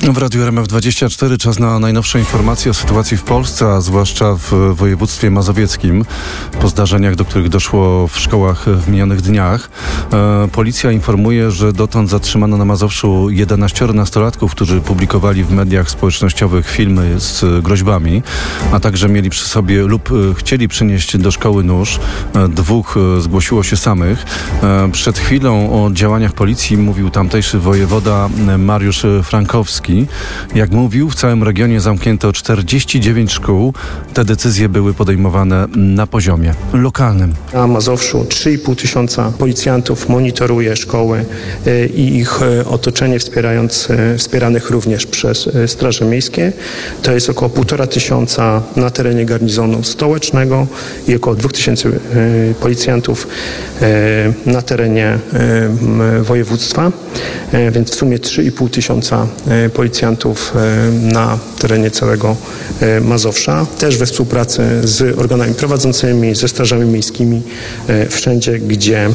W Radiu RMF24 czas na najnowsze informacje o sytuacji w Polsce, a zwłaszcza w województwie mazowieckim. Po zdarzeniach, do których doszło w szkołach w minionych dniach, policja informuje, że dotąd zatrzymano na Mazowszu 11 nastolatków, którzy publikowali w mediach społecznościowych filmy z groźbami, a także mieli przy sobie lub chcieli przynieść do szkoły nóż. 2 zgłosiło się samych. Przed chwilą o działaniach policji mówił tamtejszy wojewoda Mariusz Frankowski. Jak mówił, w całym regionie zamknięto 49 szkół. Te decyzje były podejmowane na poziomie lokalnym. Na Mazowszu 3,5 tysiąca policjantów monitoruje szkoły i ich otoczenie, wspieranych również przez straże miejskie. To jest około 1,5 tysiąca na terenie garnizonu stołecznego i około 2000 policjantów na terenie województwa, więc w sumie 3,5 tysiąca policjantów na terenie całego Mazowsza, też we współpracy z organami prowadzącymi, ze strażami miejskimi, wszędzie, gdzie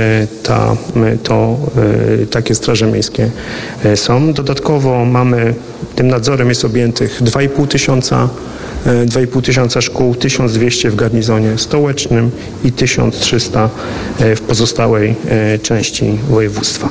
takie straże miejskie są. Dodatkowo tym nadzorem jest objętych 2,5 tysiąca szkół, 1200 w garnizonie stołecznym i 1300 w pozostałej części województwa.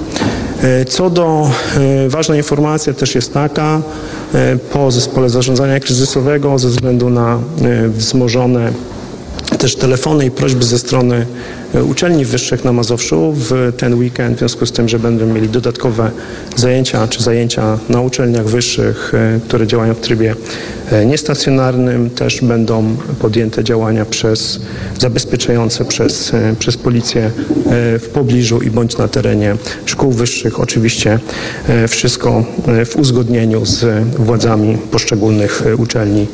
Ważna informacja też jest taka, po zespole zarządzania kryzysowego ze względu na wzmożone też telefony i prośby ze strony uczelni wyższych na Mazowszu w ten weekend, w związku z tym, że będą mieli dodatkowe zajęcia na uczelniach wyższych, które działają w trybie niestacjonarnym, też będą podjęte działania zabezpieczające przez policję w pobliżu i bądź na terenie szkół wyższych. Oczywiście wszystko w uzgodnieniu z władzami poszczególnych uczelni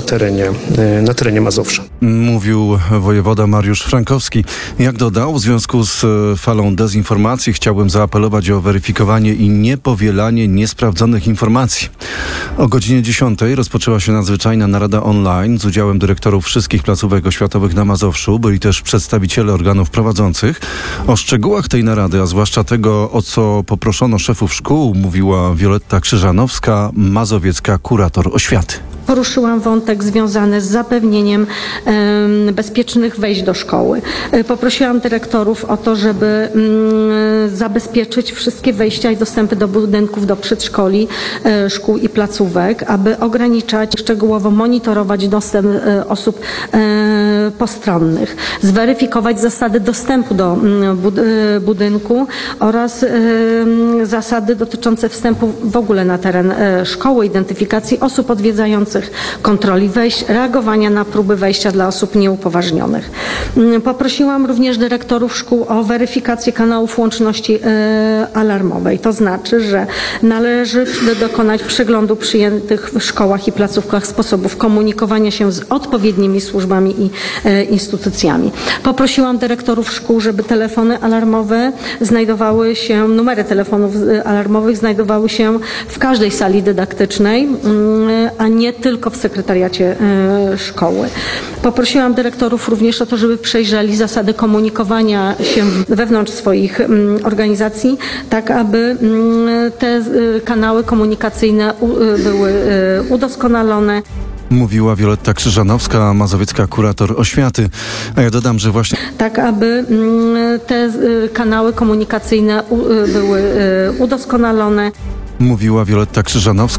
na terenie Mazowsza. Mówił wojewoda Mariusz Frankowski. Jak dodał, w związku z falą dezinformacji chciałbym zaapelować o weryfikowanie i niepowielanie niesprawdzonych informacji. O godzinie 10 rozpoczęła się nadzwyczajna narada online z udziałem dyrektorów wszystkich placówek oświatowych na Mazowszu. Byli też przedstawiciele organów prowadzących. O szczegółach tej narady, a zwłaszcza tego, o co poproszono szefów szkół, mówiła Wioletta Krzyżanowska, mazowiecka kurator oświaty. Poruszyłam wątek związany z zapewnieniem bezpiecznych wejść do szkoły. Poprosiłam dyrektorów o to, żeby zabezpieczyć wszystkie wejścia i dostępy do budynków, do przedszkoli, szkół i placówek, aby ograniczać, szczegółowo monitorować dostęp osób postronnych, zweryfikować zasady dostępu do budynku oraz zasady dotyczące wstępu w ogóle na teren szkoły, identyfikacji osób odwiedzających, kontroli wejść, reagowania na próby wejścia dla osób nieupoważnionych. Poprosiłam również dyrektorów szkół o weryfikację kanałów łączności alarmowej. To znaczy, że należy dokonać przeglądu przyjętych w szkołach i placówkach sposobów komunikowania się z odpowiednimi służbami i instytucjami. Poprosiłam dyrektorów szkół, żeby telefony alarmowe numery telefonów alarmowych znajdowały się w każdej sali dydaktycznej, a nie tylko w sekretariacie szkoły. Poprosiłam dyrektorów również o to, żeby przejrzeli zasady komunikowania się wewnątrz swoich organizacji, tak aby te kanały komunikacyjne były udoskonalone. Mówiła Wioletta Krzyżanowska, mazowiecka kurator oświaty. A ja dodam, że właśnie tak aby te kanały komunikacyjne były udoskonalone. Mówiła Wioletta Krzyżanowska.